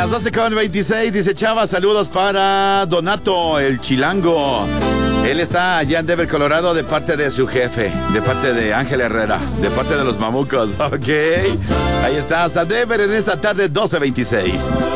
Las 12:26, dice Chava, saludos para Donato, el chilango. Él está allá en Denver, Colorado, de parte de su jefe, de parte de Ángel Herrera, de parte de los mamucos, ok. Ahí está, hasta Denver en esta tarde, 12:26.